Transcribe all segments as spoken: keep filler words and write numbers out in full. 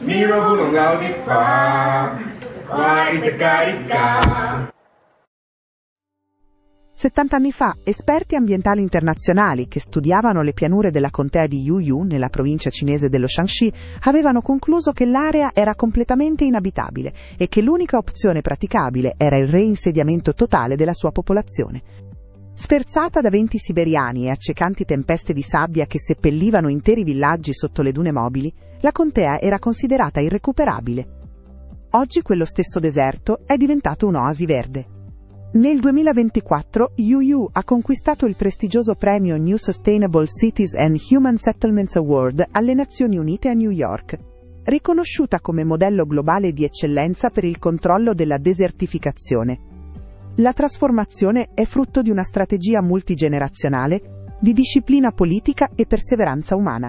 Miro Bulonga si fa, guardi se carica. Settant'anni fa, esperti ambientali internazionali che studiavano le pianure della contea di Yuyu, nella provincia cinese dello Shanxi, avevano concluso che l'area era completamente inabitabile e che l'unica opzione praticabile era il reinsediamento totale della sua popolazione. Sferzata da venti siberiani e accecanti tempeste di sabbia che seppellivano interi villaggi sotto le dune mobili, la contea era considerata irrecuperabile. Oggi quello stesso deserto è diventato un'oasi verde. Nel duemilaventiquattro Yuyu ha conquistato il prestigioso premio New Sustainable Cities and Human Settlements Award alle Nazioni Unite a New York. Riconosciuta come modello globale di eccellenza per il controllo della desertificazione. La trasformazione è frutto di una strategia multigenerazionale, di disciplina politica e perseveranza umana.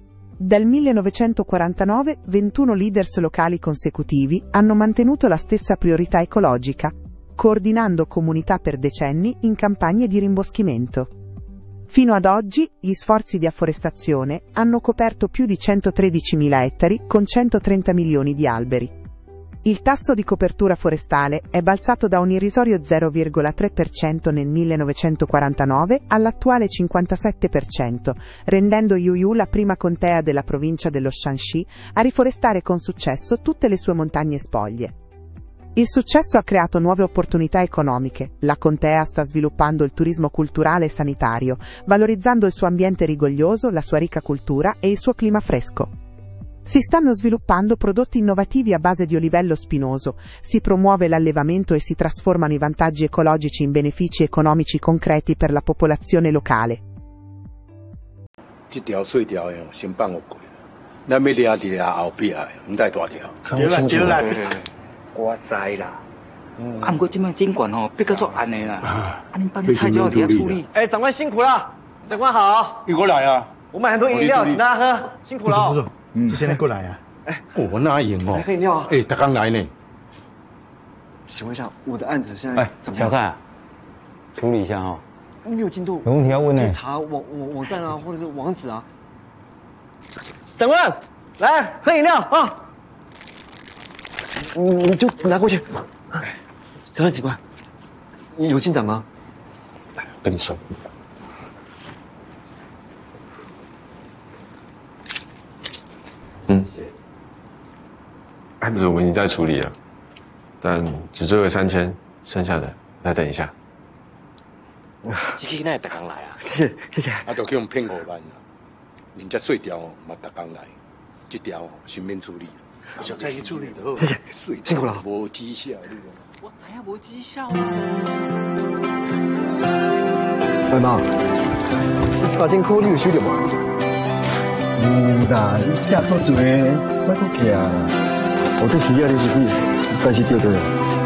Dal millenovecentoquarantanove, ventuno leaders locali consecutivi hanno mantenuto la stessa priorità ecologica, coordinando comunità per decenni in campagne di rimboschimento. Fino ad oggi, gli sforzi di afforestazione hanno coperto più di centotredicimila ettari con centotrenta milioni di alberi. Il tasso di copertura forestale è balzato da un irrisorio zero virgola tre per cento nel millenovecentoquarantanove all'attuale cinquantasette per cento, rendendo Yuyu la prima contea della provincia dello Shanxi a riforestare con successo tutte le sue montagne spoglie. Il successo ha creato nuove opportunità economiche. La contea sta sviluppando il turismo culturale e sanitario, valorizzando il suo ambiente rigoglioso, la sua ricca cultura e il suo clima fresco. Si stanno sviluppando prodotti innovativi a base di olivello spinoso, si promuove l'allevamento e si trasformano i vantaggi ecologici in benefici economici concreti per la popolazione locale. 这条碎条的先放我过，咱要抓伫啊后壁的，唔带大条。 对啦对啦， 我知啦。啊，不过这摆顶管吼，逼到作暗的啦。啊，恁班的菜就要底下处理。 哎，长官辛苦了，长官好。 你过来啊！ 我买很多饮料，请大家喝，辛苦了。 不错，这些人过来啊。 哎，我哪赢哦？ 喝饮料啊。 哎，他刚来呢。 请问一下，我的案子现在怎么样？ 小蔡，处理一下哈。 没有进度。 有问题要问呢。 可以查网网网站啊，或者是网址啊。长官，来喝饮料啊！你你就拿过去。长官，警官，有进展吗？ 来，跟你说。 嗯，案子我们已经在处理了，但只追回三千，剩下的再等一下。 这个那特工来啊？ 谢谢谢谢。 啊，都叫我们骗五万啦，人家碎条哦，嘛特工来，这条哦顺便处理。 小蔡已处理的， 谢谢，辛苦了。 无绩效，你我知影无绩效啊。 喂妈，三千块你有收到吗？ 有啦，你吃多少个？别搁吃，我这需要你自己，但是对对。